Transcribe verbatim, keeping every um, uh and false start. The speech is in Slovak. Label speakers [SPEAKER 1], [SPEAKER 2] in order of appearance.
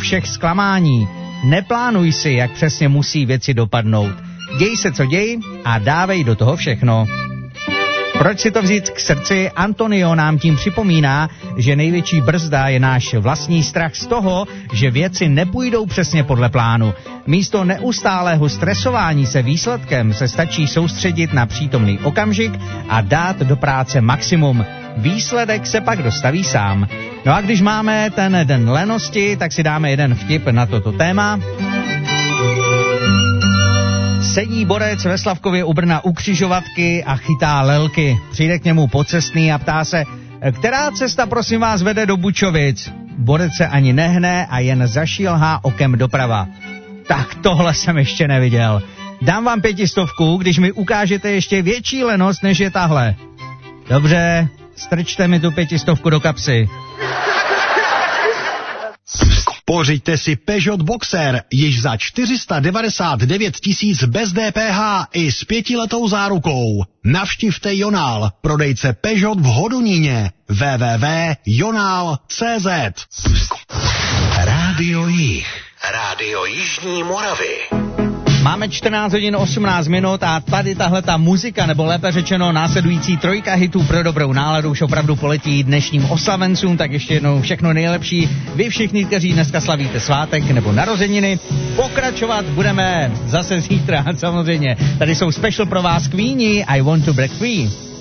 [SPEAKER 1] všech zklamání. Neplánuj si, jak přesně musí věci dopadnout. Děj se, co děj a dávej do toho všechno. Proč si to vzít k srdci? Antonio nám tím připomíná, že největší brzda je náš vlastní strach z toho, že věci nepůjdou přesně podle plánu. Místo neustálého stresování se výsledkem se stačí soustředit na přítomný okamžik a dát do práce maximum. Výsledek se pak dostaví sám. No a když máme ten den lenosti, tak si dáme jeden vtip na toto téma. Sedí borec ve Slavkově u Brna u křižovatky a chytá lelky. Přijde k němu pocestný a ptá se, která cesta prosím vás vede do Bučovic? Borec se ani nehne a jen zašílhá okem doprava. Tak tohle jsem ještě neviděl. Dám vám pětistovku, když mi ukážete ještě větší lenost, než je tahle. Dobře, strčte mi tu pětistovku do kapsy.
[SPEAKER 2] Pořiďte si Peugeot Boxer již za čtyři sta devadesát devět tisíc bez D P H i s pětiletou zárukou. Navštivte Jonál, prodejce Peugeot v Hodoníně. w w w tečka jonál tečka cé zet.
[SPEAKER 3] Rádio Jih. Rádio Jižní Moravy.
[SPEAKER 1] Máme čtrnáct hodin osmnáct minut a tady tahle ta muzika, nebo lépe řečeno následující trojka hitů pro dobrou náladu už opravdu poletí dnešním oslavencům, tak ještě jednou všechno nejlepší. Vy všichni, kteří dneska slavíte svátek nebo narozeniny, pokračovat budeme zase zítra, samozřejmě. Tady jsou special pro vás Queeni, I Want to Break Free.